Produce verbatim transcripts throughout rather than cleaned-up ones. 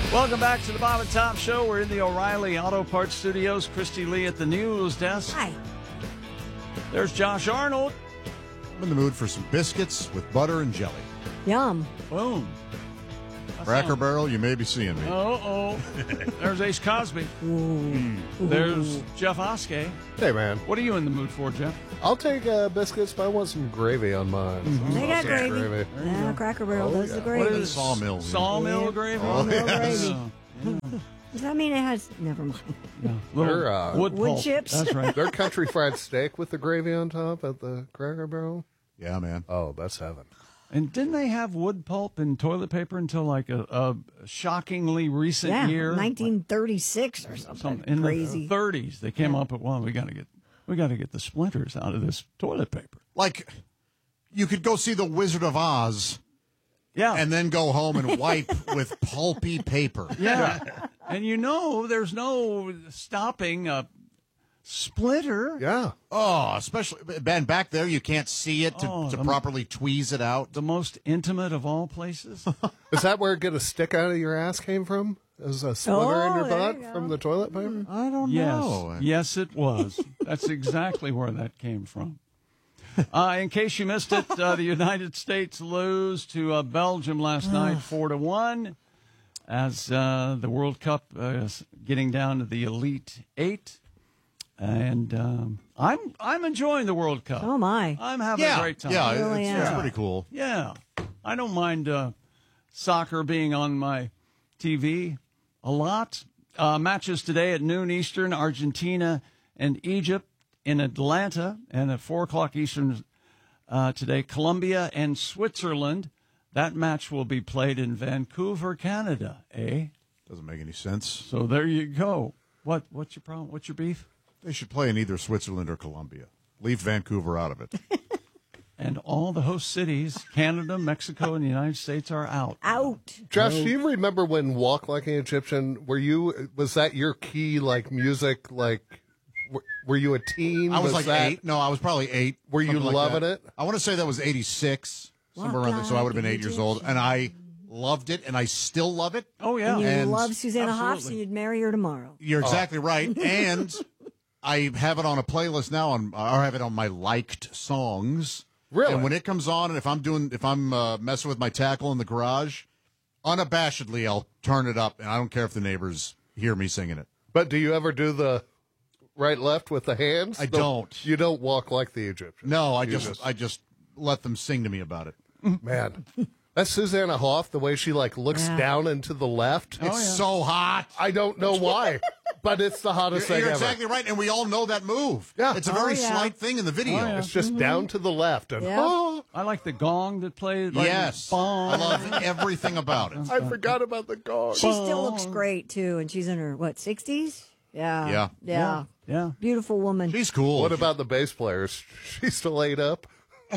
Welcome back to the Bob and Tom Show. We're in the O'Reilly Auto Parts Studios. Christy Lee at the news desk. Hi. There's Josh Arnold. I'm in the mood for some biscuits with butter and jelly. Yum. Boom. Cracker Barrel, you may be seeing me. Uh-oh. There's Ace Cosby. Ooh. There's Jeff Oskey. Hey, man. What are you in the mood for, Jeff? I'll take uh, biscuits, but I want some gravy on mine. Mm-hmm. They got Sausage gravy. gravy. Yeah, Cracker Barrel Oh, does yeah. the What gravy. is it? Sawmill. Sawmill Yeah. gravy? Sawmill yes. gravy. Yeah. Does that mean it has... Never mind. Yeah. Little They're, uh, wood, Wood pulp. chips? That's right. Their country fried steak with the gravy on top at the Cracker Barrel. Yeah, man. Oh, that's heaven. And didn't they have wood pulp and toilet paper until like a, a shockingly recent Yeah, year? nineteen thirty-six or something. Some, in Crazy. the thirties, they came Yeah. up with, well, we got to get we got to get the splinters out of this toilet paper. Like, you could go see The Wizard of Oz Yeah, and then go home and wipe with pulpy paper. yeah, and you know, there's no stopping a splinter. Yeah. Oh, especially, Ben, back there, you can't see it to, Oh, to the- properly tweeze it out. The most intimate of all places. Is that where get a stick out of your ass came from? As a splinter Oh, in your there butt you go. from the toilet paper? I don't Yes, know. yes, it was. That's exactly where that came from. Uh, in case you missed it, uh, the United States lose to uh, Belgium last night, four to one, as uh, the World Cup uh, is getting down to the Elite Eight, and um, I'm I'm enjoying the World Cup. Oh, my. I'm having Yeah, a great time. yeah, Really it's, am. it's pretty cool. Yeah, I don't mind uh, soccer being on my T V a lot. Uh, matches today at noon Eastern, Argentina and Egypt in Atlanta, and at four o'clock Eastern uh, today, Colombia and Switzerland. That match will be played in Vancouver, Canada, eh? Doesn't make any sense. So there you go. What? What's your problem? What's your beef? They should play in either Switzerland or Colombia. Leave Vancouver out of it. And all the host cities, Canada, Mexico, and the United States, are out. Out. Josh, do you remember when Walk Like an Egyptian, were you, was that your key, like, music, like, were, were you a teen? I was, like that, eight. No, I was probably eight. Were you something like loving that. it? I want to say that was eighty-six, somewhere around there. So I would have been eight years old. And I loved it, and I still love it. Oh, yeah. And you And- love Susanna Hoffs, Absolutely. and you'd marry her tomorrow. You're exactly right. And I have it on a playlist now, on, or I have it on my liked songs. Really? And when it comes on, and if I'm doing, if I'm uh, messing with my tackle in the garage, unabashedly, I'll turn it up, and I don't care if the neighbors hear me singing it. But do you ever do the right left with the hands? I The- don't. You don't walk like the Egyptians. No, I You just, I just let them sing to me about it. Man, that's Susanna Hoff, the way she, like, looks Yeah. down and to the left. It's so hot. I don't know why, but it's the hottest You're, thing you're ever. exactly right, and we all know that move. Yeah. It's a Oh, very yeah. slight thing in the video. Oh, yeah. It's just down to the left. And Yeah. oh, I like the gong that played. Like Yes, bong. I love everything about it. I forgot about the gong. She still looks great, too, and she's in her, what, sixties? Yeah. Yeah. Yeah. Yeah. Beautiful woman. She's cool. What about the bass players? She still ate up.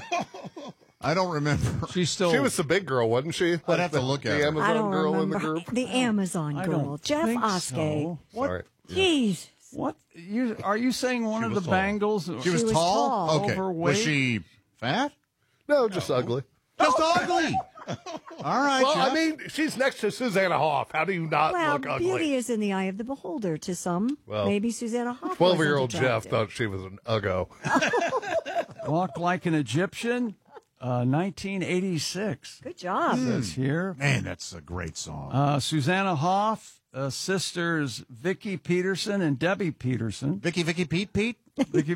I don't remember. She's still. She was the big girl, wasn't she? I'd have to look at the her. Amazon I don't girl in the remember. group. The Amazon I girl. don't Jeff think Oskey. so. What? Sorry. Jeez. What? You are you saying one She of was the tall. Bangles? She was, was tall? tall. Okay. Overweight? Was she fat? No, just ugly. Just ugly. All right. Well, I Jeff. mean, she's next to Susanna Hoff. How do you not Well, look ugly? beauty is in the eye of the beholder to some. Well, Maybe Susanna Hoff. Twelve-year-old wasn't Jeff attractive. thought she was an uggo. Walk Like an Egyptian, uh, nineteen eighty-six. Good job. Says here. Man, that's a great song. Uh, Susanna Hoff, uh, sisters Vicky Peterson and Debbie Peterson. Vicky, Vicky, Pete, Pete. Vicky,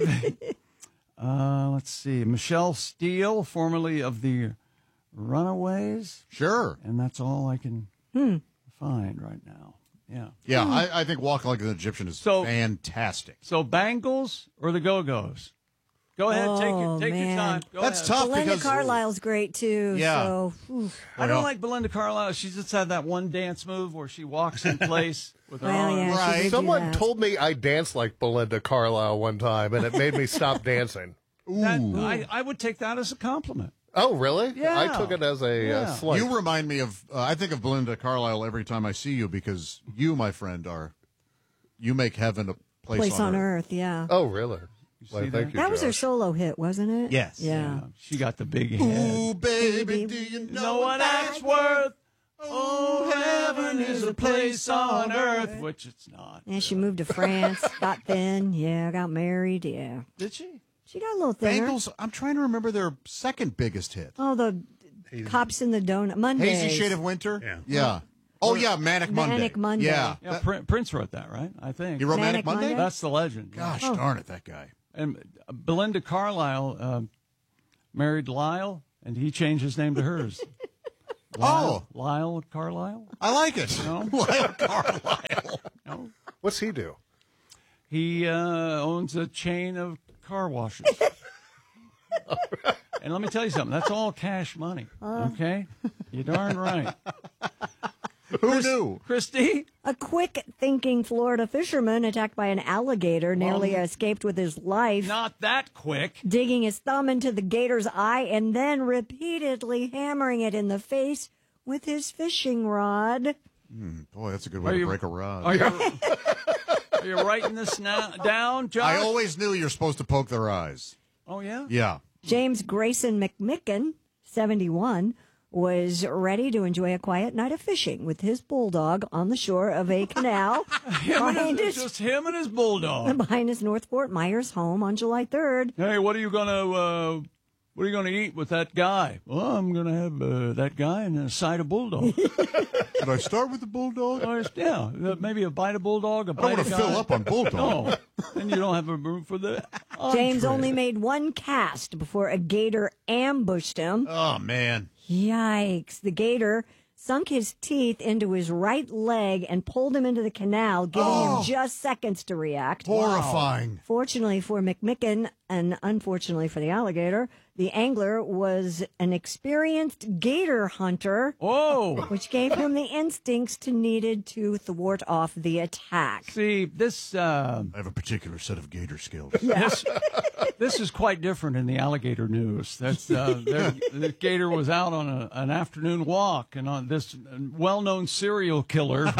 uh, let's see. Michelle Steele, formerly of the Runaways. Sure. And that's all I can find right now. Yeah. Yeah, I, I think Walk Like an Egyptian is So- fantastic. So Bangles or the Go-Go's? Go ahead, Oh, take it. Take your man. time. Go That's ahead. tough Belinda because Carlisle's great too. Yeah. So, whew. I don't like Belinda Carlisle. She's just had that one dance move where she walks in place with her Well, arms. yeah, she Right. did do Someone that. told me I danced like Belinda Carlisle one time, and it made me stop dancing. That- I, I would take that as a compliment. Oh, really? Yeah. I took it as a Yeah. uh, slight. you remind me of, uh, I think of Belinda Carlisle every time I see you because you, my friend, are, you make heaven a place, Place on earth. Earth. Yeah. Oh, really? Well, see thank that? you, That was her Josh. solo hit, wasn't it? Yes. Yeah. Yeah, she got the big head. Ooh, baby, Baby, do you know, No one acts worth. Oh, heaven is there's a place on earth, which it's not. And she moved to France, got thin, yeah, got married, yeah. Did she? She got a little thinner. Bengals, I'm trying to remember their second biggest hit. Oh, the Cops in the Donut Mondays. Hazy Shade of Winter? Yeah. Yeah. Oh, yeah, Manic Monday. Manic Monday. Yeah. Yeah, That- Prin- Prince wrote that, right? I think. he wrote Manic, Manic Monday? Monday? That's the legend. Gosh Oh. darn it, that guy. And uh, Belinda Carlisle uh, married Lyle, and he changed his name to hers. Lyle, Oh. Lyle Carlisle? I like it. No. Lyle Carlisle. No. What's he do? He uh, owns a chain of car washes. And let me tell you something. That's all cash money. Okay? You're darn right. Who knew? Christy? A quick-thinking Florida fisherman attacked by an alligator nearly escaped with his life, Not that quick. digging his thumb into the gator's eye and then repeatedly hammering it in the face with his fishing rod. Boy, that's a good way Are to you- break a rod. Are you, are you writing this now, down, Josh? I always knew you're supposed to poke their eyes. Oh, yeah? Yeah. James Grayson McMicken, seventy-one, was ready to enjoy a quiet night of fishing with his bulldog on the shore of a canal Him and behind, his, his, just him and his bulldog. behind his North Fort Myers home on July third. Hey, what are you gonna uh, what are you gonna eat with that guy? Well, I'm gonna have uh, that guy and a side of bulldog. Should I start with the bulldog? Or, yeah, uh, maybe a bite of bulldog, a I bite don't want of to guy. fill up on bulldog. No, then you don't have a room for the. James entree. only made one cast before a gator ambushed him. Oh, man. Yikes. The gator sunk his teeth into his right leg and pulled him into the canal, giving Oh. him just seconds to react. Horrifying. Fortunately for McMicken, and unfortunately for the alligator, the angler was an experienced gator hunter, Oh, which gave him the instincts to needed to thwart off the attack. see this. Uh, I have a particular set of gator skills. This, this is quite different in the alligator news. That's uh, there- the gator was out on a, an afternoon walk, and on this well-known serial killer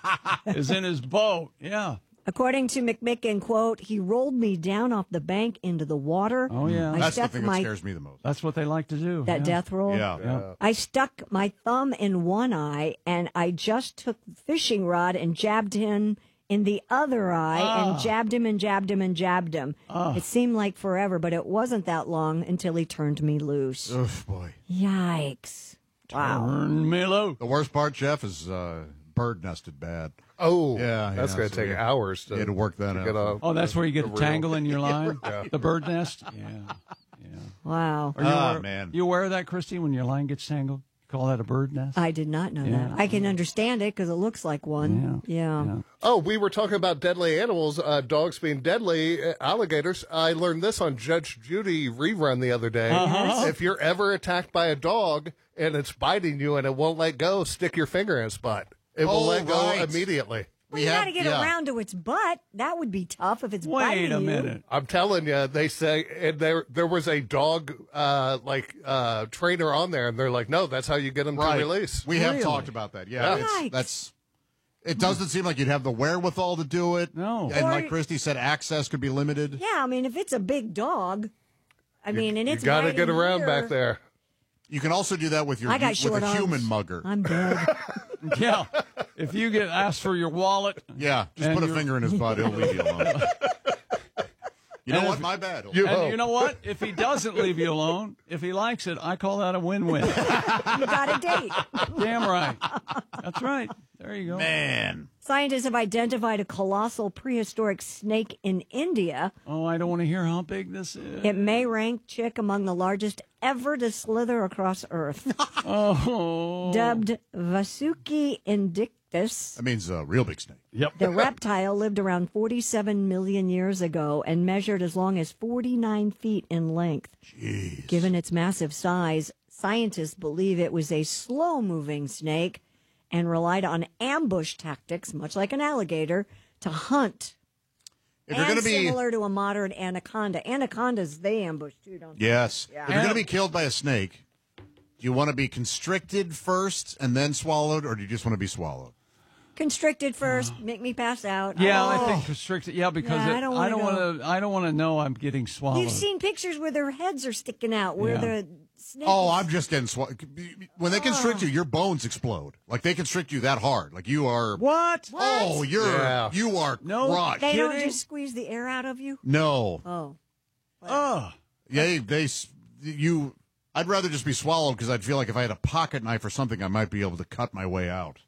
is in his boat. Yeah. According to McMicken, quote, he rolled me down off the bank into the water. Oh yeah. I That's the stuck thing my that scares me the most. That's what they like to do. that yeah. death roll. Yeah. Yeah. I stuck my thumb in one eye, and I just took the fishing rod and jabbed him in the other eye, Ah. and jabbed him and jabbed him and jabbed him. It seemed like forever, but it wasn't that long until he turned me loose. Ugh, boy. Yikes! Wow. Turn me loose. The worst part, Jeff, is uh, bird nested bad. Oh, Yeah, that's yeah, going so to take we- hours to, we had to work that to out. get off. Oh, that's where you get the the real- tangle in your line? The bird nest? Yeah. Yeah. Wow. Are you Ah, aware, man. You aware of that, Christy, when your line gets tangled? Call that a bird nest? I did not know Yeah. that. I can understand it because it looks like one. Yeah. Yeah. Oh, we were talking about deadly animals, uh, dogs being deadly, uh, alligators. I learned this on Judge Judy rerun the other day. Uh-huh. If you're ever attacked by a dog and it's biting you and it won't let go, stick your finger in its butt. It will Oh, let go right. immediately. Well, We you had- got to get yeah. around to its butt. That would be tough if it's Wait biting a you. minute. I'm telling you, they say and there there was a dog uh, like uh, trainer on there, and they're like, no, that's how you get them to Right. release. We have Really? talked about that. Yeah. Yikes. It's, that's. It doesn't seem like you'd have the wherewithal to do it. No. And Or- like Christy said, access could be limited. Yeah, I mean, if it's a big dog, I mean, and you it's got to biting get around here, back there. You can also do that with your I got with short a arms. human mugger. I'm dead. Yeah. If you get asked for your wallet, Yeah, just And put a you're- finger in his butt. He'll leave you alone. You know And what? if- My bad. You- and Oh. you know what? If he doesn't leave you alone, if he likes it, I call that a win-win. You got a date. Damn right. That's right. There you go. Man. Scientists have identified a colossal prehistoric snake in India. Oh, I don't want to hear how big this is. It may rank Chick among the largest ever to slither across Earth. Oh. Dubbed Vasuki indictus, That means a real big snake. Yep. the reptile lived around forty-seven million years ago and measured as long as forty-nine feet in length. Jeez. Given its massive size, scientists believe it was a slow-moving snake and relied on ambush tactics, much like an alligator, to hunt. If you're and going to be. similar to a modern anaconda. Anacondas, they ambush too, don't they? Yes. Yeah. If you're going to be killed by a snake, do you want to be constricted first and then swallowed, or do you just want to be swallowed? Constricted first, make me pass out. Yeah, Oh. I think constricted. Yeah, because Yeah, it, I don't I wanna don't go. want to. I don't want to know I'm getting swallowed. You've seen pictures where their heads are sticking out, where Yeah. the snake. Oh, is- I'm just getting sw- when they constrict you, your bones explode. Like they constrict you that hard. Like you are. What? Oh, you're Yeah. you are No. crushed. They don't kidding? just squeeze the air out of you. No. Oh, Oh, They they s- you. I'd rather just be swallowed because I'd feel like if I had a pocket knife or something, I might be able to cut my way out.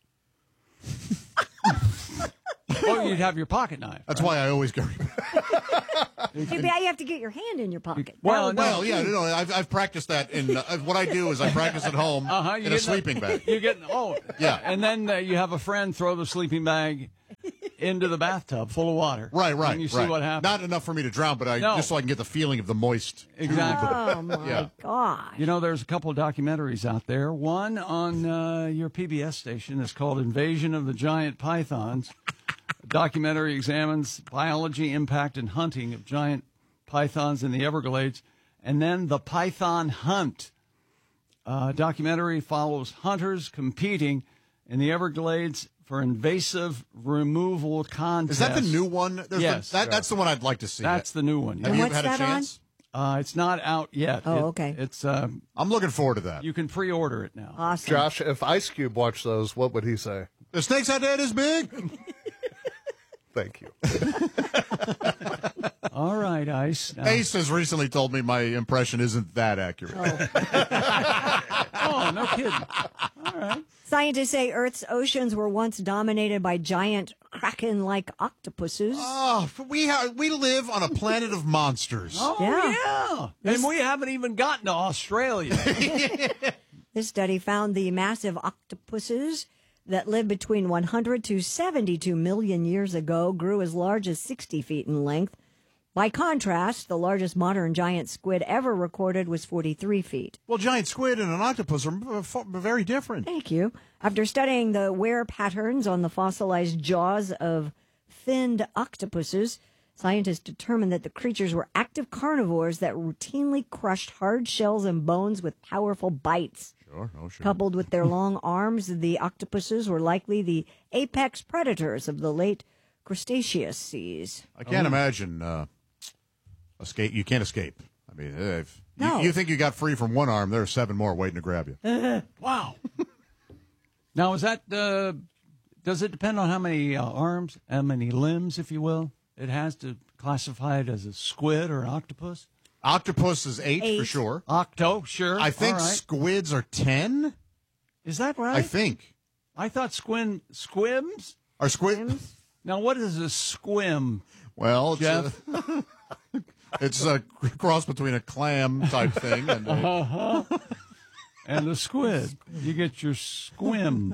oh, you'd have your pocket knife. That's why I always go. you, you have to get your hand in your pocket. Well, That would- no. Well, yeah, no, I've I've practiced that. In uh, what I do is I practice at home Uh-huh, you in a get sleeping the, bag. You get oh Yeah. and then uh, you have a friend throw the sleeping bag into the bathtub full of water. Right, right. And you see right. what happens. Not enough for me to drown, but I No. just so I can get the feeling of the moist. Exactly. Oh my Yeah. gosh! You know, there's a couple of documentaries out there. One on uh, your P B S station is called Invasion of the Giant Pythons. The documentary examines biology, impact, and hunting of giant pythons in the Everglades. And then The Python Hunt. Uh, documentary follows hunters competing in the Everglades for invasive removal contests. Is that the new one? There's Yes. The, that, That's the one I'd like to see. That's the new one. Have And you what's had a that on? chance? Uh, it's not out yet. Oh, It- okay. It's uh, I'm looking forward to that. you can pre-order it now. Awesome. Josh, if Ice Cube watched those, what would he say? The snake's head is big. Thank you. All right, Ice. Now- Ace has recently told me my impression isn't that accurate. Oh, no kidding. All right. Scientists say Earth's oceans were once dominated by giant kraken-like octopuses. Oh, we ha- we live on a planet of monsters. Oh, Yeah. yeah. And we haven't even gotten to Australia. This study found the massive octopuses that lived between one hundred to seventy-two million years ago grew as large as sixty feet in length. By contrast, the largest modern giant squid ever recorded was forty-three feet. Well, giant squid and an octopus are uh, f- very different. Thank you. After studying the wear patterns on the fossilized jaws of finned octopuses, scientists determined that the creatures were active carnivores that routinely crushed hard shells and bones with powerful bites. Sure, oh sure. Coupled with their long arms, the octopuses were likely the apex predators of the late Cretaceous. I can't imagine uh, escape. You can't escape. I mean, if No. you, you think you got free from one arm, there are seven more waiting to grab you. Wow. Now, is that, uh, does it depend on how many uh, arms, how many limbs, if you will, it has to classify it as a squid or an octopus? Octopus is eight, for Eight. sure. Octo, sure. I think All right. squids are ten. Is that right? I think. I thought squim, squims? Are squid? Now, what is a squim? Well, it's Jeff? a, it's a cross between a clam type thing and a, And a squid. You get your squim.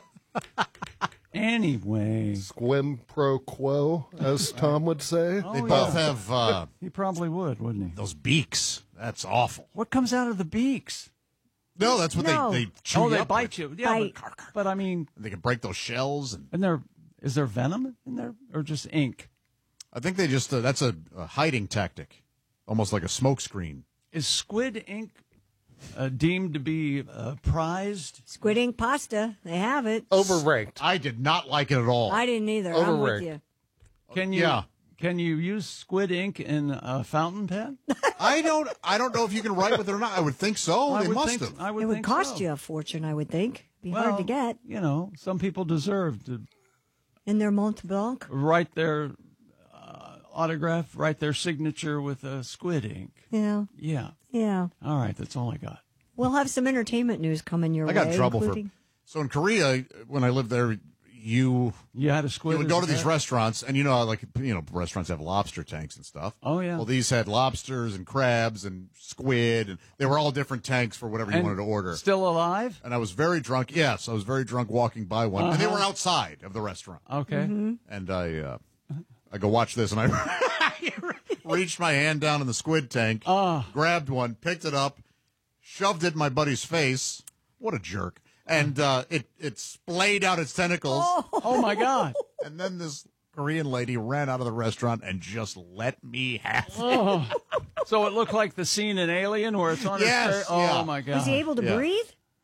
Anyway, Squim pro quo, as Tom would say. they Oh, both yeah. have uh, he probably would, wouldn't he? those beaks. That's awful. What comes out of the beaks? No, that's what No. they they chew Oh, you they up bite with. you. Yeah, Bite. but, but I mean, They can break those shells, and and there is there venom in there or just ink? I think they just uh, that's a, a hiding tactic, almost like a smoke screen. Is squid ink uh, deemed to be uh, prized? Squid ink pasta, they have it. Overranked. I did not like it at all. I didn't either. I'm with Overranked. you. Can you? Yeah. Can you use squid ink in a fountain pen? I don't. I don't know if you can write with it or not. I would think so. I they would must think, have. I would It would think cost so. you a fortune, I would think. Be Well, hard to get You know, some people deserve to in their Mont Blanc. write their uh, autograph, write their signature with uh, squid ink. Yeah, Yeah. yeah. All right, that's all I got. We'll have some entertainment news coming your I way. got in trouble including- for. So in Korea, when I lived there, you You had a squid. you would as go a to these pet? restaurants, and you know, how, like you know, restaurants have lobster tanks and stuff. Oh, yeah. Well, these had lobsters and crabs and squid, and they were all different tanks for whatever you And wanted to order. Still alive? And I was very drunk. Yes, I was very drunk walking by one, and they Uh-huh. were outside of the restaurant. Okay. And I, uh, I go watch this, and I reached my hand down in the squid tank, Ah. grabbed one, picked it up, shoved it in my buddy's face. What a jerk! And uh, it it splayed out its tentacles, Oh my God. and then this Korean lady ran out of the restaurant and just let me have it. Oh. So it looked like the scene in Alien where it's on Yes, his face. Oh yeah. my God. Was he able to Yeah. breathe?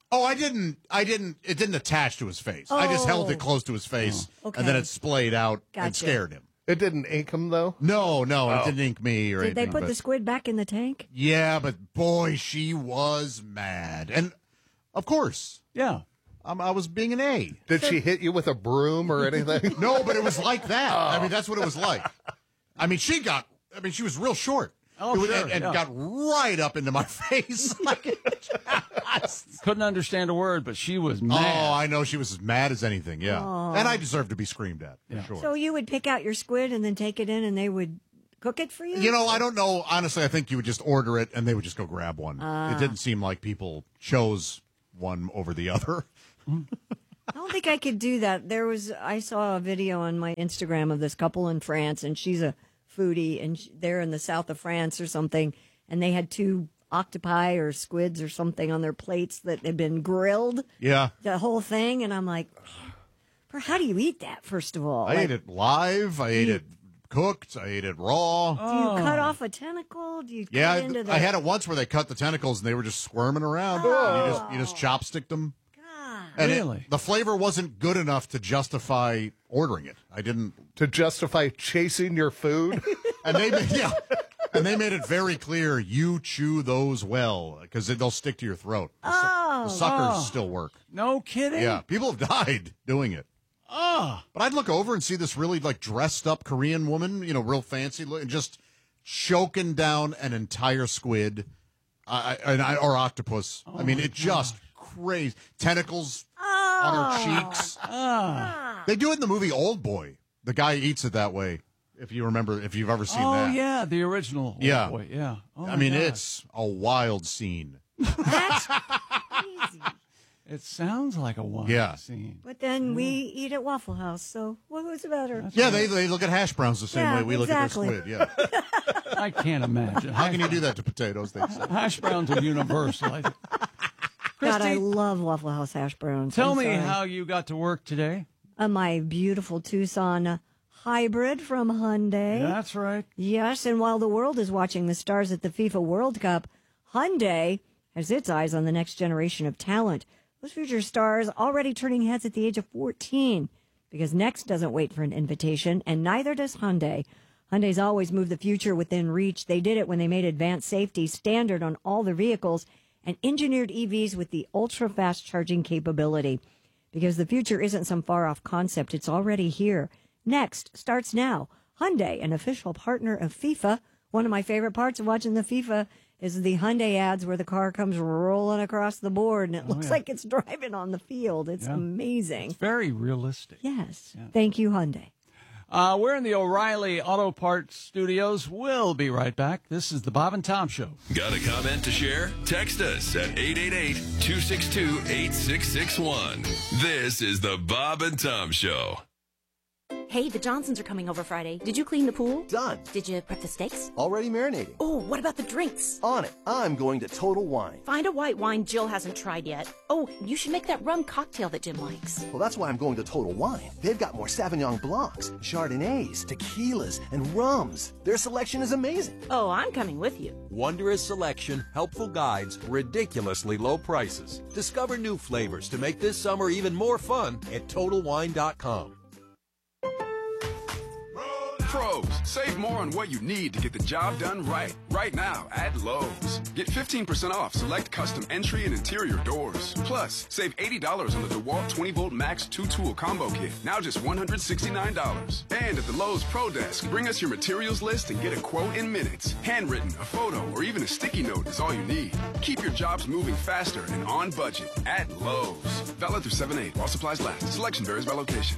Oh, I didn't. I didn't. It didn't attach to his face. I just held Oh. it close to his face, Okay. and then it splayed out and Gotcha. scared him. It didn't ink him, though? No, no, Oh. it didn't ink me or Did they anything. put but- the squid back in the tank? Yeah, but boy, she was mad, and of course, Yeah. um, I was being an A. Did she hit you with a broom or anything? No, but it was like that. I mean, that's what it was like. I mean, she got. I mean, she was real short. Oh, It was- sure, and, and yeah. got right up into my face. Like, Couldn't understand a word, but she was mad. oh, I know she was as mad as anything. Yeah, and I deserved to be screamed at for Yeah. sure. So you would pick out your squid and then take it in, and they would cook it for you? You know, I don't know. Honestly, I think you would just order it and they would just go grab one. Ah. It didn't seem like people chose one over the other. I don't think I could do that. There was, I saw a video on my Instagram of this couple in France, and she's a foodie, and sh- they're in the south of France or something, and they had two octopi or squids or something on their plates that had been grilled, Yeah. the whole thing, and I'm like, how do you eat that, first of all? I Like, ate it live. I ate it cooked. I ate it raw. Do you cut off a tentacle? Do you yeah, cut into the... I had it once where they cut the tentacles and they were just squirming around. Oh. You just you just chopsticked them. God. And it- Really? the flavor wasn't good enough to justify ordering it. I didn't. To justify chasing your food? And they made, yeah, and they made it very clear you chew those well because they'll stick to your throat. The, su- Oh. the suckers Oh. still work. No kidding? Yeah, people have died doing it. Oh. But I'd look over and see this really like dressed up Korean woman, you know, real fancy, look- and just choking down an entire squid, uh, and I, or octopus. I mean, it just crazy tentacles on her cheeks. Ah. They do it in the movie Old Boy. The guy eats it that way. If you remember, if you've ever seen Oh, that. yeah, the original. Oh, Yeah. boy, yeah. Oh, I my mean, gosh. it's a wild scene. That's crazy. It sounds like a wild Yeah. scene. But then we eat at Waffle House, so what was the matter? Yeah, they they look at hash browns the same Yeah, way we exactly. look at their squid. Yeah. I can't imagine. How can you do that to potatoes? They say. Hash browns are universal. I think. God, I Christy, love Waffle House hash browns. tell I'm me sorry. how you got to work today. Uh, my beautiful Tucson hybrid from Hyundai. That's right. Yes, and while the world is watching the stars at the FIFA World Cup, Hyundai has its eyes on the next generation of talent. Those future stars already turning heads at the age of fourteen, because Next doesn't wait for an invitation, and neither does Hyundai. Hyundai's always moved the future within reach. They did it when they made advanced safety standard on all their vehicles and engineered E Vs with the ultra-fast charging capability. Because the future isn't some far-off concept, it's already here. Next starts now. Hyundai, an official partner of FIFA. One of my favorite parts of watching the FIFA is the Hyundai ads where the car comes rolling across the board and it looks yeah. like it's driving on the field. It's Yeah. amazing. It's very realistic. Yes. Thank you, Hyundai. Uh, we're in the O'Reilly Auto Parts studios. We'll be right back. This is the Bob and Tom Show. Got a comment to share? Text us at eight eight eight, two six two, eight six six one. This is the Bob and Tom Show. Hey, the Johnsons are coming over Friday. Did you clean the pool? Done. Did you prep the steaks? Already marinating. Oh, what about the drinks? On it. I'm going to Total Wine. Find a white wine Jill hasn't tried yet. Oh, you should make that rum cocktail that Jim likes. Well, that's why I'm going to Total Wine. They've got more Sauvignon Blancs, Chardonnays, tequilas, and rums. Their selection is amazing. Oh, I'm coming with you. Wondrous selection, helpful guides, ridiculously low prices. Discover new flavors to make this summer even more fun at Total Wine dot com. Pros, save more on what you need to get the job done right. Right now at Lowe's. Get fifteen percent off select custom entry and interior doors. Plus, save eighty dollars on the DeWalt twenty volt Max two tool combo kit. Now just one hundred sixty-nine dollars. And at the Lowe's Pro Desk, bring us your materials list and get a quote in minutes. Handwritten, a photo, or even a sticky note is all you need. Keep your jobs moving faster and on budget at Lowe's. Valid through seven eight while supplies last. Selection varies by location.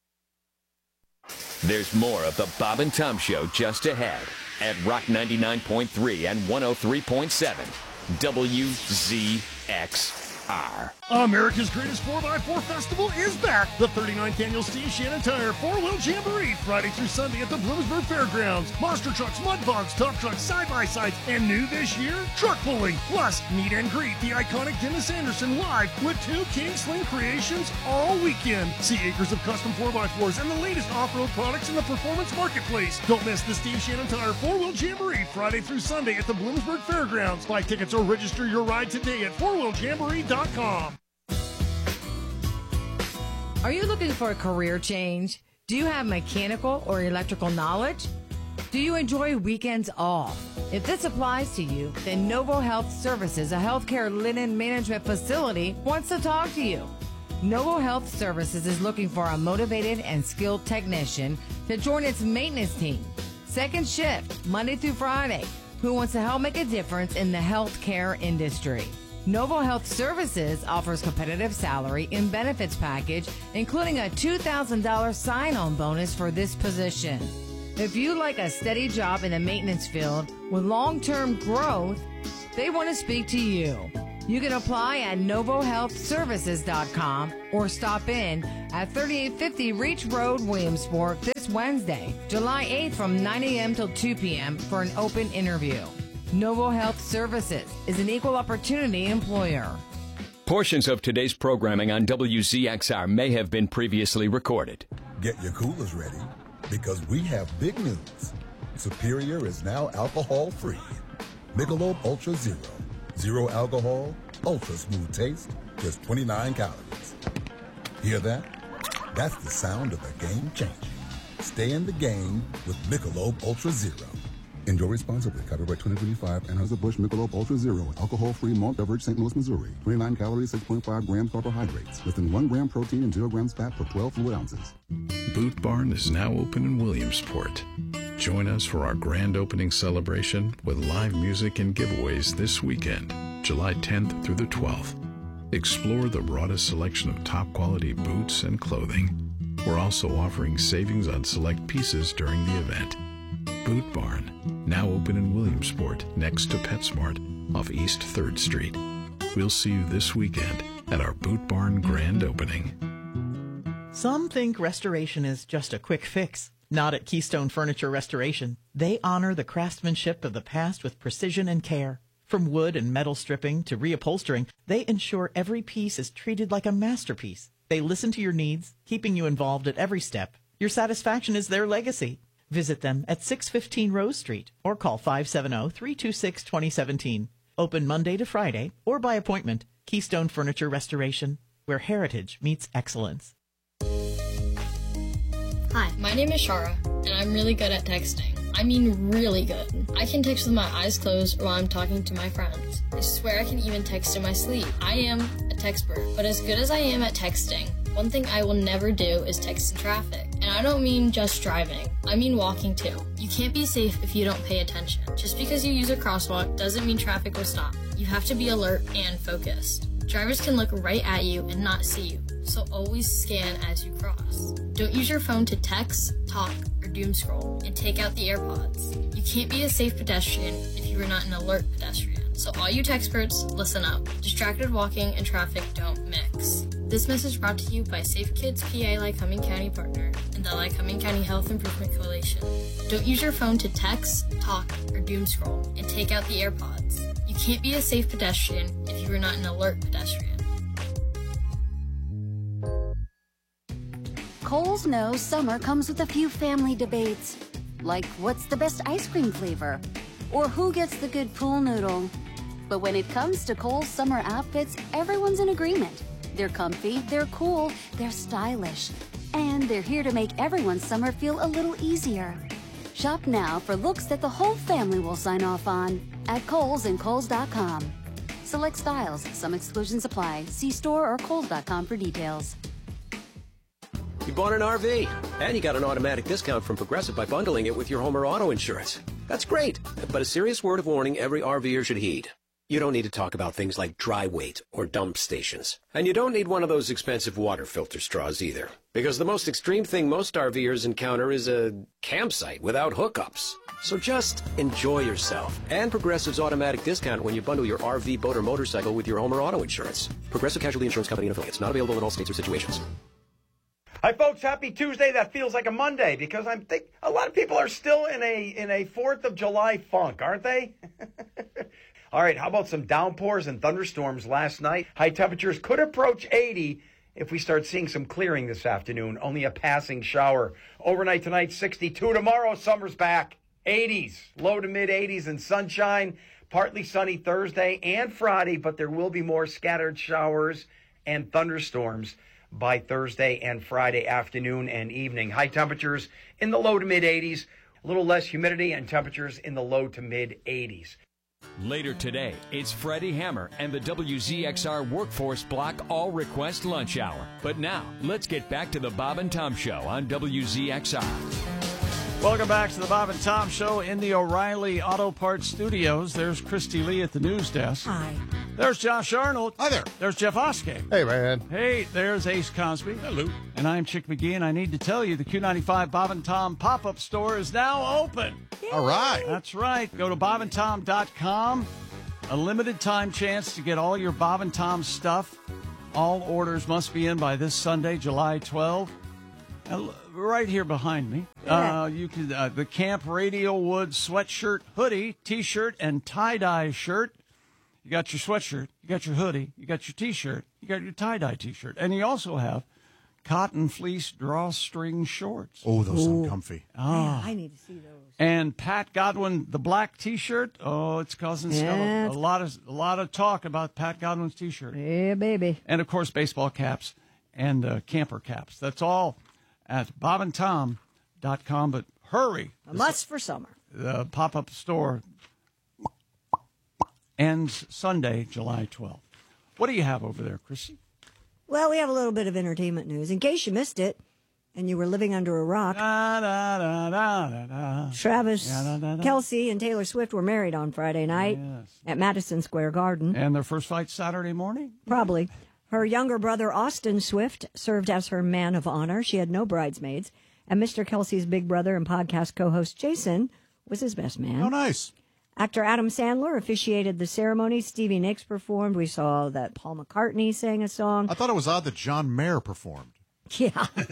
There's more of the Bob and Tom Show just ahead at Rock ninety-nine point three and one oh three point seven W Z X R. America's Greatest four by four Festival is back. The thirty-ninth Annual Steve Shannon Tire four-wheel Jamboree, Friday through Sunday at the Bloomsburg Fairgrounds. Monster trucks, mud bogs, tough trucks, side-by-sides, and new this year, truck pulling. Plus, meet and greet the iconic Dennis Anderson live with two King Sling creations all weekend. See acres of custom four by fours and the latest off-road products in the performance marketplace. Don't miss the Steve Shannon Tire four-wheel Jamboree, Friday through Sunday at the Bloomsburg Fairgrounds. Buy tickets or register your ride today at four wheel jamboree dot com. Are you looking for a career change? Do you have mechanical or electrical knowledge? Do you enjoy weekends off? If this applies to you, then Novo Health Services, a healthcare linen management facility, wants to talk to you. Novo Health Services is looking for a motivated and skilled technician to join its maintenance team. Second shift, Monday through Friday, who wants to help make a difference in the healthcare industry. Novo Health Services offers competitive salary and benefits package, including a two thousand dollars sign-on bonus for this position. If you like a steady job in the maintenance field with long-term growth, they want to speak to you. You can apply at novo health services dot com or stop in at thirty-eight fifty Reach Road, Williamsport this Wednesday, July eighth from nine a.m. till two p.m. for an open interview. Novo Health Services is an equal opportunity employer. Portions of today's programming on W Z X R may have been previously recorded. Get your coolers ready, because we have big news. Superior is now alcohol-free. Michelob Ultra Zero. Zero alcohol, ultra smooth taste, just twenty-nine calories. Hear that? That's the sound of a game changing. Stay in the game with Michelob Ultra Zero. Enjoy responsibly. Copyright twenty twenty-five. Anheuser-Busch Michelob Ultra Zero. Alcohol-free malt beverage, Saint Louis, Missouri. twenty-nine calories, six point five grams carbohydrates. Less than one gram protein and zero grams fat per twelve fluid ounces. Boot Barn is now open in Williamsport. Join us for our grand opening celebration with live music and giveaways this weekend, July tenth through the twelfth. Explore the broadest selection of top-quality boots and clothing. We're also offering savings on select pieces during the event. Boot Barn, now open in Williamsport next to PetSmart off East third Street. We'll see you this weekend at our Boot Barn grand opening. Some think restoration is just a quick fix. Not at Keystone Furniture Restoration. They honor the craftsmanship of the past with precision and care. From wood and metal stripping to reupholstering, they ensure every piece is treated like a masterpiece. They listen to your needs, keeping you involved at every step. Your satisfaction is their legacy. Visit them at six fifteen Rose Street or call five seven zero, three two six, two zero one seven. Open Monday to Friday or by appointment. Keystone Furniture Restoration, where heritage meets excellence. Hi, my name is Shara, and I'm really good at texting. I mean really good. I can text with my eyes closed while I'm talking to my friends. I swear I can even text in my sleep. I am a textpert, but as good as I am at texting, one thing I will never do is text in traffic. And I don't mean just driving. I mean walking too. You can't be safe if you don't pay attention. Just because you use a crosswalk doesn't mean traffic will stop. You have to be alert and focused. Drivers can look right at you and not see you, so always scan as you cross. Don't use your phone to text, talk, or doom scroll, and take out the AirPods. You can't be a safe pedestrian if you are not an alert pedestrian. So all you textperts, listen up. Distracted walking and traffic don't mix. This message brought to you by Safe Kids P A Lycoming County Partner and the Lycoming County Health Improvement Coalition. Don't use your phone to text, talk, or doom scroll, and take out the AirPods. You can't be a safe pedestrian if you are not an alert pedestrian. Kohl's knows summer comes with a few family debates, like what's the best ice cream flavor, or who gets the good pool noodle. But when it comes to Kohl's summer outfits, everyone's in agreement. They're comfy, they're cool, they're stylish, and they're here to make everyone's summer feel a little easier. Shop now for looks that the whole family will sign off on at Kohl's and Kohl's dot com. Select styles, some exclusions apply. See store or Kohl's dot com for details. You bought an R V, and you got an automatic discount from Progressive by bundling it with your home or auto insurance. That's great, but a serious word of warning every RVer should heed. You don't need to talk about things like dry weight or dump stations. And you don't need one of those expensive water filter straws either. Because the most extreme thing most RVers encounter is a campsite without hookups. So just enjoy yourself. And Progressive's automatic discount when you bundle your R V, boat, or motorcycle with your home or auto insurance. Progressive Casualty Insurance Company and affiliates. Not available in all states or situations. Hi, folks. Happy Tuesday. That feels like a Monday because I'm think a lot of people are still in a in a fourth of July funk, aren't they? All right, how about some downpours and thunderstorms last night? High temperatures could approach eighty if we start seeing some clearing this afternoon. Only a passing shower. Overnight tonight, sixty-two. Tomorrow, summer's back. eighties, low to mid eighties and sunshine. Partly sunny Thursday and Friday, but there will be more scattered showers and thunderstorms. by Thursday and Friday afternoon and evening. High temperatures in the low to mid eighties, a little less humidity, and temperatures in the low to mid eighties. Later today, it's Freddie Hammer and the W Z X R Workforce Block All Request Lunch Hour. But now, let's get back to the Bob and Tom Show on W Z X R. Welcome back to the Bob and Tom Show in the O'Reilly Auto Parts Studios. There's Christy Lee at the news desk. Hi. There's Josh Arnold. Hi there. There's Jeff Oskey. Hey, man. Hey, there's Ace Cosby. Hello. And I'm Chick McGee, and I need to tell you the Q ninety-five Bob and Tom pop-up store is now open. Yay. All right. That's right. Go to bob and tom dot com. A limited time chance to get all your Bob and Tom stuff. All orders must be in by this Sunday, July twelfth. Uh, right here behind me, Yeah. uh, you can uh, the Camp Radio Wood sweatshirt, hoodie, T-shirt, and tie-dye shirt. You got your sweatshirt, you got your hoodie, you got your T-shirt, you got your tie-dye T-shirt, and you also have cotton fleece drawstring shorts. Oh, those sound comfy. Ah. I need to see those. And Pat Godwin, the black T-shirt. Oh, it's causing Yeah. a, a lot of a lot of talk about Pat Godwin's T-shirt. Yeah, baby. And of course, baseball caps and uh, camper caps. That's all at bob and tom dot com. But hurry, A must for summer. the pop-up store ends Sunday, July twelfth. What do you have over there, Chrissy? Well, we have a little bit of entertainment news. In case you missed it and you were living under a rock, Da, da, da, da, da, da. Travis Yeah, da, da, da. Kelce and Taylor Swift were married on Friday night Yes. at Madison Square Garden. And their first fight Saturday morning? Probably. Her younger brother, Austin Swift, served as her man of honor. She had no bridesmaids. And Mister Kelce's big brother and podcast co-host Jason was his best man. Oh, nice. Actor Adam Sandler officiated the ceremony. Stevie Nicks performed. We saw that Paul McCartney sang a song. I thought it was odd that John Mayer performed. Yeah.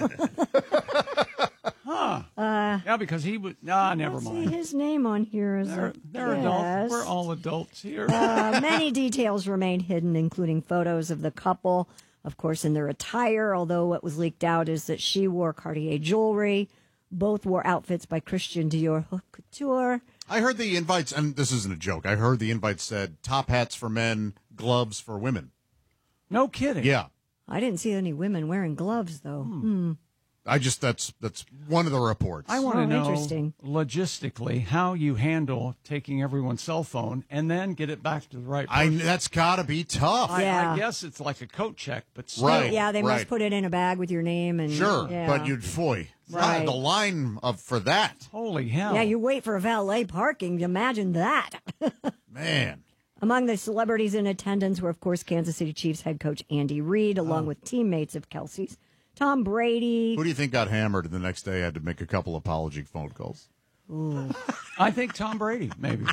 Huh. Uh, yeah, because he would. Nah, never see mind. his name on here as They're, a they're adults. guest. We're all adults here. Uh, many details remain hidden, including photos of the couple, of course, in their attire, although what was leaked out is that she wore Cartier jewelry. Both wore outfits by Christian Dior Haute Couture. I heard the invites, and this isn't a joke. I heard the invites said top hats for men, gloves for women. No kidding. Yeah. I didn't see any women wearing gloves, though. Hmm. I just, that's that's one of the reports. I want to Oh, know interesting. logistically how you handle taking everyone's cell phone and then get it back to the right I, person. that's got to be tough. I, Yeah. I guess it's like a coat check, but still. Right. Yeah, they must right. put it in a bag with your name and Sure, yeah. but you'd, boy, Right. the line of for that, Holy hell. Yeah, you wait for valet parking. Imagine that. man. Among the celebrities in attendance were, of course, Kansas City Chiefs head coach Andy Reid, along with teammates of Kelsey's, Tom Brady. Who do you think got hammered and the next day had to make a couple apology phone calls? Ooh. I think Tom Brady, maybe.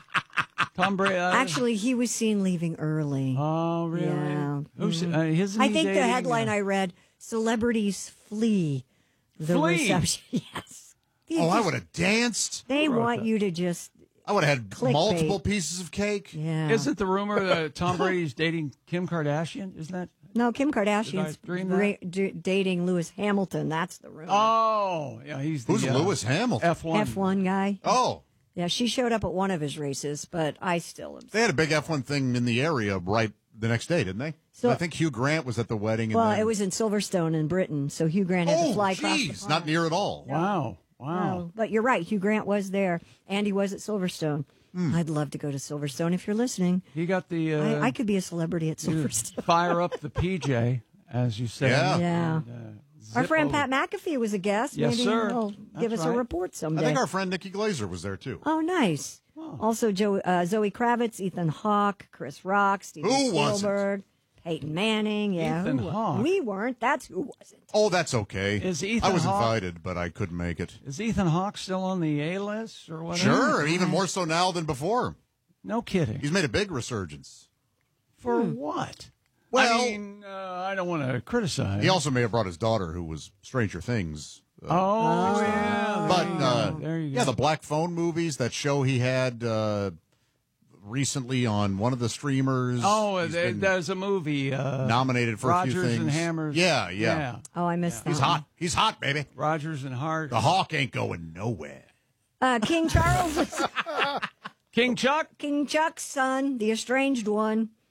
Tom Brady. Uh, Actually, he was seen leaving early. Oh, really? Yeah. Who's, Mhm. uh, isn't I he think the dating, headline uh, I read, celebrities flee the Flee? reception. Yes. They Oh, I just- would have danced. They Who wrote want that? you to just I would have had Clickbait. multiple pieces of cake. Yeah. Isn't the rumor that Tom Brady's dating Kim Kardashian? Isn't that? No, Kim Kardashian's Did I dream ra- d- dating Lewis Hamilton. That's the rumor. Oh, yeah, he's the Who's uh, Lewis Hamilton? F one. F one guy. Oh, Yeah, she showed up at one of his races, but I still am. they had a big F one thing in the area right the next day, didn't they? So- I think Hugh Grant was at the wedding. And Well, then, it was in Silverstone in Britain, so Hugh Grant had to oh, fly across the jeez, pond. not near at all. Wow. Wow. Oh, but you're right. Hugh Grant was there. Andy was at Silverstone. Hmm. I'd love to go to Silverstone if you're listening. He got the. Uh, I, I could be a celebrity at you Silverstone. fire up the P J, as you say. Yeah. Yeah. And, uh, Our zip friend over. Pat McAfee was a guest. Yes, Maybe sir. he'll give That's us a right. report someday. I think our friend Nikki Glazer was there too. Oh, nice. Also, Joe, uh, Zoe Kravitz, Ethan Hawke, Chris Rock, Steven Who wasn't? Spielberg, Peyton Manning. Yeah, Ethan who wa- Hawke. We weren't. That's who wasn't. Oh, that's okay. Is Ethan I was Hawke- invited, but I couldn't make it. Is Ethan Hawke still on the A list or whatever? Sure, even more so now than before. No kidding. He's made a big resurgence. For what? Well- I mean, uh, I don't want to criticize. He also may have brought his daughter, who was Stranger Things. uh, Oh, yeah. But there you uh, go. There you yeah, go. the Black Phone movies, that show he had uh, recently on one of the streamers. Oh, He's there, been there's a movie. Uh, nominated for Rogers a few things. and Hammers. Yeah, yeah. Oh, I missed that. He's hot. He's hot, baby. Rogers and Hart. The Hawk ain't going nowhere. Uh, King Charles was King Chuck. King Chuck's son, the estranged one.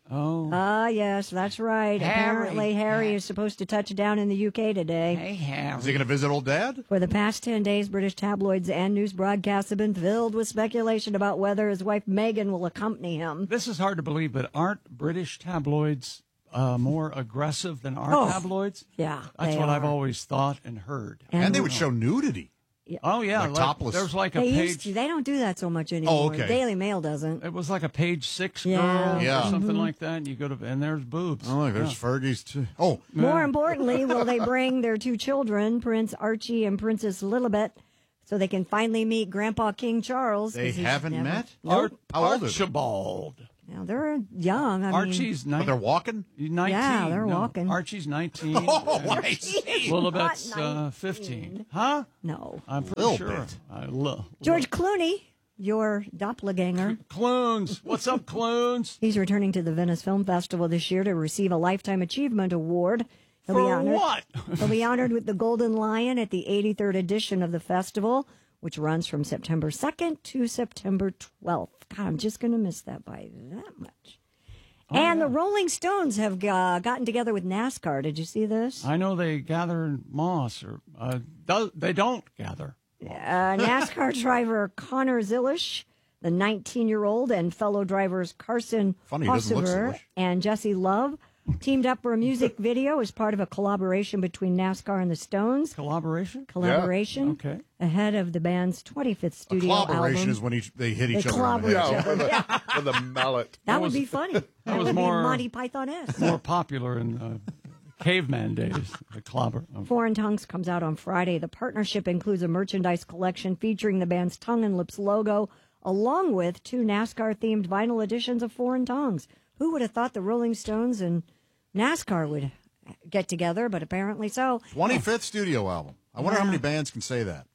Oh. Ah, yes, that's right. Harry. Apparently, Harry is supposed to touch down in the U K today. Hey, Harry. Is he going to visit old dad? For the past ten days, British tabloids and news broadcasts have been filled with speculation about whether his wife Meghan will accompany him. This is hard to believe, but aren't British tabloids uh, more aggressive than our Oh, tabloids? yeah, That's they what I've are. always thought and heard. And, And- they would show nudity. Oh, yeah. Like topless. There's like a They page. used to. They don't do that so much anymore. Oh, okay. Daily Mail doesn't. It was like a page six Yeah. girl Yeah. or something Mhm. like that. You go to, and there's boobs. Oh, look, there's Yeah. Fergie's too. Oh, More importantly, will they bring their two children, Prince Archie and Princess Lilibet, so they can finally meet Grandpa King Charles? they 'cause he's haven't never- met? Nope. How old are they? Archibald. Now, they're young. I Archie's Oh, nine- they're walking? nineteen. Yeah, they're No, walking. Archie's nineteen. Oh, and I see. Lilibet's Not uh, fifteen. Huh? mean, no. I'm pretty Little sure. bit. I lo- George Clooney, your doppelganger. Clunes. What's up, Clunes? He's returning to the Venice Film Festival this year to receive a Lifetime Achievement Award. He'll be For honored, what? He'll be honored with the Golden Lion at the eighty-third edition of the festival, which runs from September second to September twelfth. God, I'm just going to miss that by that much. Oh, and the Rolling Stones have uh, gotten together with NASCAR. Did you see this? I know they gather moss, or uh, do, they don't gather. Uh, NASCAR driver Connor Zilisch, the nineteen-year-old, and fellow drivers Carson Funny, he doesn't look Hocevar Zilisch. and Jesse Love teamed up for a music video as part of a collaboration between NASCAR and the Stones. Collaboration? Collaboration. Okay. Ahead of the band's twenty-fifth studio Collaboration album. is when each, they hit each They other on the collaborate. head. Yeah, with a, with a mallet. That, That would was- be funny. That, was would more- be Monty Python-esque. More popular in uh, caveman days. The clobber. Oh. Foreign Tongues comes out on Friday. The partnership includes a merchandise collection featuring the band's Tongue and Lips logo, along with two NASCAR-themed vinyl editions of Foreign Tongues. Who would have thought the Rolling Stones and NASCAR would get together, but apparently so. twenty-fifth studio album. I wonder how many bands can say that.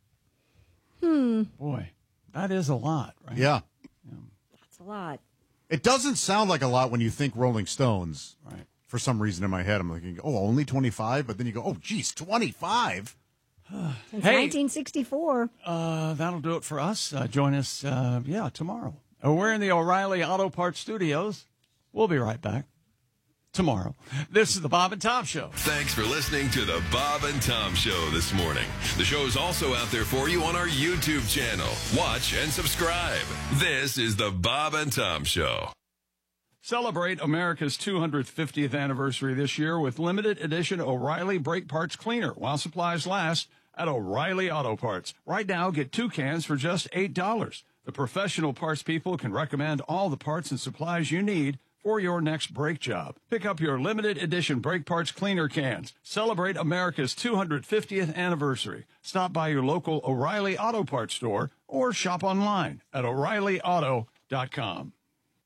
Hmm, Boy, that is a lot, right? Yeah. that's a lot. It doesn't sound like a lot when you think Rolling Stones. Right. For some reason in my head, I'm thinking, oh, only twenty-five? But then you go, oh, geez, twenty-five? Since Hey. nineteen sixty-four. Uh, that'll do it for us. Uh, join us, uh, yeah, tomorrow. Uh, we're in the O'Reilly Auto Parts Studios. We'll be right back tomorrow. This is the Bob and Tom Show. Thanks for listening to the Bob and Tom Show this morning. The show is also out there for you on our YouTube channel. Watch and subscribe. This is the Bob and Tom Show. Celebrate America's two hundred fiftieth anniversary this year with limited edition O'Reilly Brake Parts Cleaner while supplies last at O'Reilly Auto Parts. Right now, get two cans for just eight dollars. The professional parts people can recommend all the parts and supplies you need for your next brake job. Pick up your limited edition brake parts cleaner cans. Celebrate America's two hundred fiftieth anniversary. Stop by your local O'Reilly Auto Parts store or shop online at O'Reilly Auto dot com.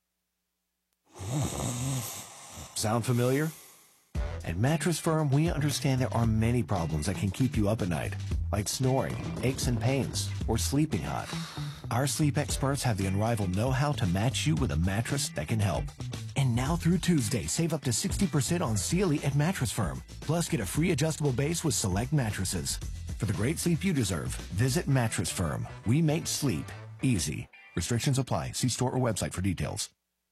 Sound familiar? At Mattress Firm, we understand there are many problems that can keep you up at night, like snoring, aches and pains, or sleeping hot. Our sleep experts have the unrivaled know-how to match you with a mattress that can help. And now through Tuesday, save up to sixty percent on Sealy at Mattress Firm. Plus, get a free adjustable base with select mattresses. For the great sleep you deserve, visit Mattress Firm. We make sleep easy. Restrictions apply. See store or website for details.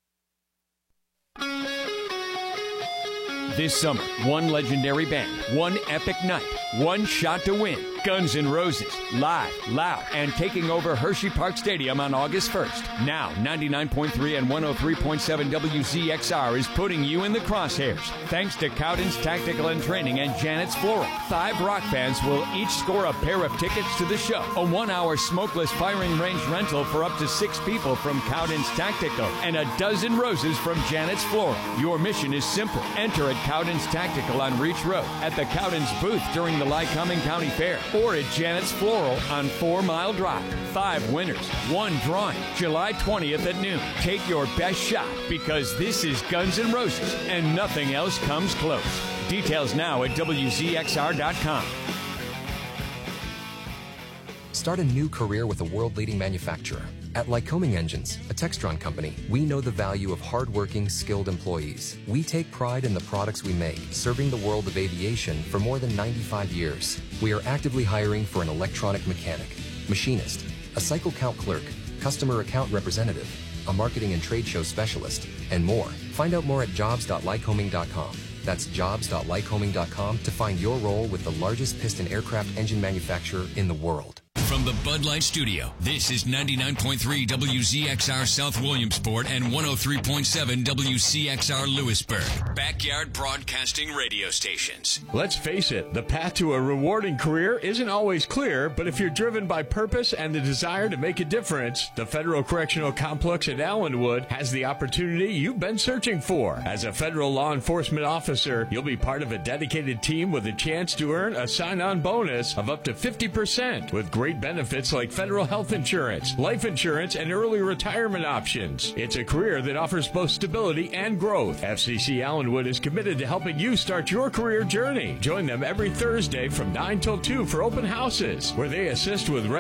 This summer, one legendary band, one epic night, one shot to win. Guns N' Roses, live, loud, and taking over Hershey Park Stadium on August first. Now, ninety-nine point three and one oh three point seven W Z X R is putting you in the crosshairs. Thanks to Cowden's Tactical and Training and Janet's Floral. Five rock bands will each score a pair of tickets to the show. A one-hour smokeless firing range rental for up to six people from Cowden's Tactical, and a dozen roses from Janet's Floral. Your mission is simple. Enter at Cowden's Tactical on Reach Road, at the Cowden's booth during the Lycoming County Fair, or at Janet's Floral on Four Mile Drive. Five winners, one drawing, July twentieth at noon. Take your best shot, because this is Guns N' Roses, and nothing else comes close. Details now at W Z X R dot com. Start a new career with a world-leading manufacturer. At Lycoming Engines, a Textron company, we know the value of hardworking, skilled employees. We take pride in the products we make, serving the world of aviation for more than ninety-five years. We are actively hiring for an electronic mechanic, machinist, a cycle count clerk, customer account representative, a marketing and trade show specialist, and more. Find out more at jobs dot lycoming dot com. That's jobs dot lycoming dot com to find your role with the largest piston aircraft engine manufacturer in the world. From the Bud Light Studio, this is ninety-nine point three W Z X R South Williamsport and one oh three point seven W C X R Lewisburg. Backyard Broadcasting Radio Stations. Let's face it, the path to a rewarding career isn't always clear, but if you're driven by purpose and the desire to make a difference, the Federal Correctional Complex at Allenwood has the opportunity you've been searching for. As a federal law enforcement officer, you'll be part of a dedicated team with a chance to earn a sign-on bonus of up to fifty percent with great benefits like federal health insurance, life insurance, and early retirement options. It's a career that offers both stability and growth. F C C Allenwood is committed to helping you start your career journey. Join them every Thursday from nine till two for open houses, where they assist with